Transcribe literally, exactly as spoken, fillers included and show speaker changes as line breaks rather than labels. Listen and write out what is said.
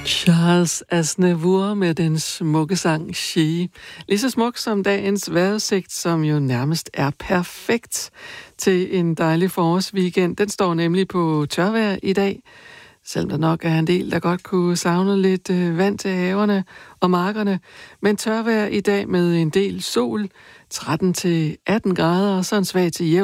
Charles Aznavour med den smukke sang She. Lige så smuk som dagens vejrudsigt, som jo nærmest er perfekt til en dejlig forårsweekend. Den står nemlig på tørvejr i dag, selvom der nok er en del, der godt kunne savne lidt øh, vand til haverne og markerne. Men tørvejr i dag med en del sol, tretten til atten grader og så en svag til jævn